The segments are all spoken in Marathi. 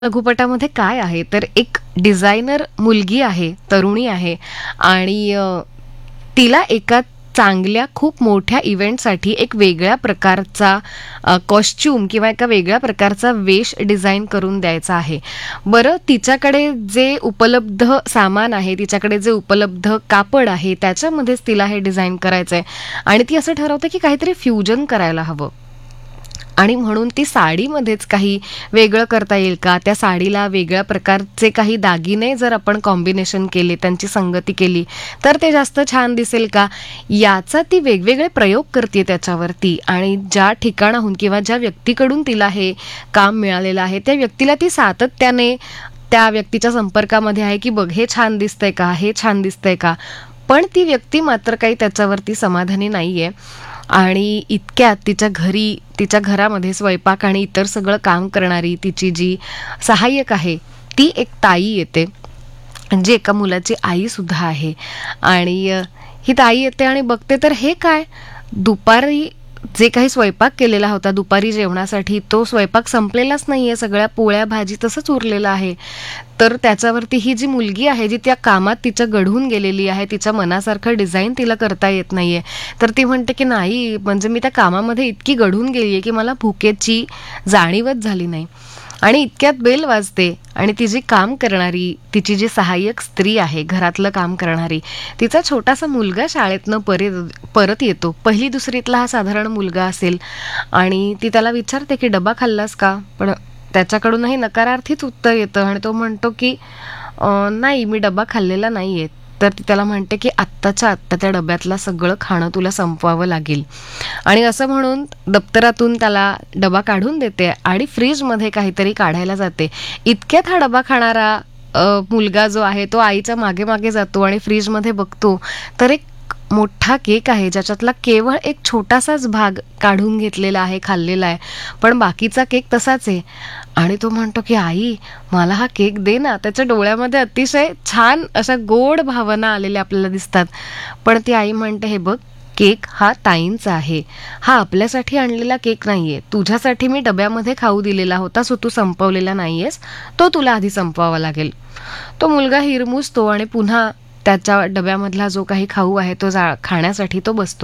लघुपटामध्ये काय आहे तर एक डिझायनर मुलगी आहे, तरुणी आहे आणि तिला एका चांगल्या खूप मोठ्या इव्हेंटसाठी एक वेगळ्या प्रकारचा कॉस्च्यूम किंवा एका वेगळ्या प्रकारचा वेश डिझाइन करून द्यायचा आहे. बरं, तिच्याकडे जे उपलब्ध सामान आहे, तिच्याकडे जे उपलब्ध कापड आहे, त्याच्यामध्येच तिला हे डिझाइन करायचंय आणि ती असं ठरवते की काहीतरी फ्युजन करायला हवं. आणि म्हणून ती साडीमध्येच काही वेगळं करता येईल का? त्या साडीला वेगळ्या प्रकारचे काही दागिने जर आपण कॉम्बिनेशन केले, त्यांची संगती केली, तर ते जास्त छान दिसेल का? याचा ती वेगवेगळे प्रयोग करते त्याच्यावरती आणि ज्या ठिकाणाहून किंवा ज्या व्यक्तीकडून तिला हे काम मिळालेलं आहे, त्या व्यक्तीला ती सातत्याने त्या व्यक्तीच्या संपर्कामध्ये आहे की बघ हे छान दिसतंय का? हे छान दिसतंय का? पण ती व्यक्ती मात्र काही त्याच्यावरती समाधानी नाहीये आणि इतक्यात तिच्या घरामध्ये स्वयंपाक आणि इतर सगळं काम करणारी तिची जी सहाय्यक आहे ती एक ताई येते, जी एका मुलाची आई सुद्धा आहे. आणि ही ताई येते आणि बघते तर हे काय, दुपारी जे काही स्वयंपाक केलेला होता दुपारी जेवणासाठी तो स्वयंपाक संपलेलाच नाहीये, सगळ्या पोळ्या भाजी तसंच उरलेलं आहे. तर त्याच्यावरती ही जी मुलगी आहे, जी त्या कामात तिच्या गढून गेलेली आहे, तिच्या मनासारखं डिझाईन तिला करता येत नाहीये, तर ती म्हणते की नाही, म्हणजे मी त्या कामामध्ये इतकी गढून गेलीये की मला भुकेची जाणीवच झाली नाही. आणि इतक्यात बेल वाजते आणि ती जी काम करणारी, तिची जी सहाय्यक स्त्री आहे, घरातलं काम करणारी, तिचा छोटासा मुलगा शाळेतनं परत येतो. पहिली दुसरीतला हा साधारण मुलगा असेल आणि ती त्याला विचारते की डबा खाल्लास का? पण त्याच्याकडूनही नकारार्थीच उत्तर येतं आणि तो म्हणतो की नाही, मी डबा खाल्लेला नाहीये. तर ती त्याला म्हणते की आत्ताच्या आत्ता त्या डब्यातलं सगळं खाणं तुला संपवावं लागेल. आणि असं म्हणून दप्तरातून त्याला डबा काढून देते आणि फ्रीजमध्ये काहीतरी काढायला जाते. इतक्यात हा डबा खाणारा मुलगा जो आहे तो आईच्या मागे मागे जातो आणि फ्रीजमध्ये बघतो तर एक मोठा केक आहे, ज्याच्यातला केवळ एक छोटासाच भाग काढून घेतलेला आहे, खाल्लेला आहे, पण बाकीचा केक तसाच आहे. आणि तो म्हणतो की आई, मला हा केक दे ना. त्याच्या डोळ्यामध्ये अतिशय छान अशा गोड भावना आलेल्या आपल्याला दिसतात. पण ती आई म्हणते, हे बघ, केक हा ताईंचा आहे, हा आपल्यासाठी आणलेला केक नाहीये. तुझ्यासाठी मी डब्यामध्ये खाऊ दिलेला होता, सो तू संपवलेला नाहीयेस, तो तुला आधी संपवावा लागेल. तो मुलगा हिरमुसतो आणि पुन्हा त्याच्या डब्यामधला जो काही खाऊ आहे तो खाण्यासाठी तो बसतो.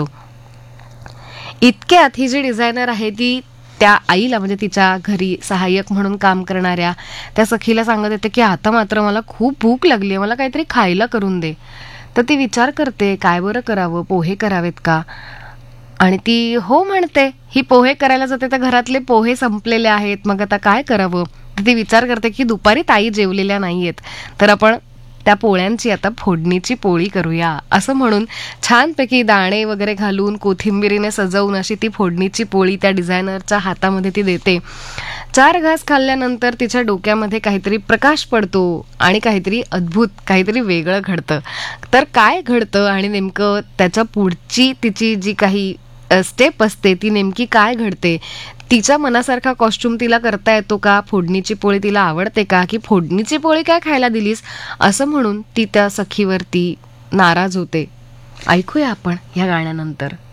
इतक्यात ही जी डिझायनर आहे ती त्या आईला, म्हणजे तिच्या घरी सहाय्यक म्हणून काम करणाऱ्या त्या सखीला सांगत येते की आता मात्र मला खूप भूक लागली आहे, मला काहीतरी खायला करून दे. तर ती विचार करते काय बरं करावं, पोहे करावेत का? आणि ती हो म्हणते. ही पोहे करायला जाते तर घरातले पोहे संपलेले आहेत, मग आता काय करावं? तर ती विचार करते की दुपारी ताई जेवलेल्या नाहीयेत, तर आपण त्या पोळ्यांची आता फोडणीची पोळी करूया. असं म्हणून छानपैकी दाणे वगैरे घालून कोथिंबिरीने सजवून अशी ती फोडणीची पोळी त्या डिझायनरच्या हातामध्ये ती देते. 4 घास खाल्ल्यानंतर तिच्या डोक्यामध्ये काहीतरी प्रकाश पडतो आणि काहीतरी अद्भुत, काहीतरी वेगळं घडतं. तर काय घडतं आणि नेमकं त्याच्या पुढची तिची जी काही स्टेप असते ती नेमकी काय घडते, तिच्या मनासारखा कॉस्ट्युम तिला करता येतो का, फोडणीची पोळी तिला आवडते का, की फोडणीची पोळी काय खायला दिलीस, असं म्हणून ती त्या सखीवरती नाराज होते. ऐकूया आपण या गाण्यानंतर.